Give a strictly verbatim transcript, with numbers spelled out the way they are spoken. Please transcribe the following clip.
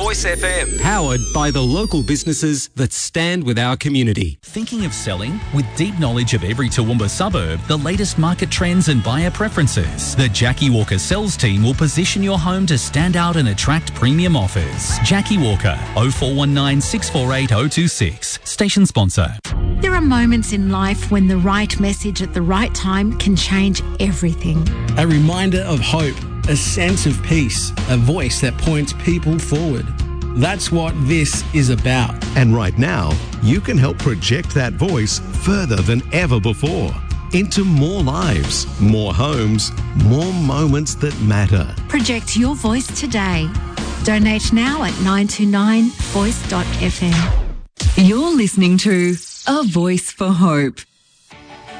Voice F M. Powered by the local businesses that stand with our community. Thinking of selling? With deep knowledge of every Toowoomba suburb, the latest market trends and buyer preferences, the Jackie Walker sales team will position your home to stand out and attract premium offers. Jackie Walker, oh four one nine, six four eight, oh two six. Station sponsor. There are moments in life when the right message at the right time can change everything. A reminder of hope, a sense of peace, a voice that points people forward. That's what this is about. And right now, you can help project that voice further than ever before. Into more lives, more homes, more moments that matter. Project your voice today. Donate now at nine two nine voice dot f m. You're listening to A Voice for Hope.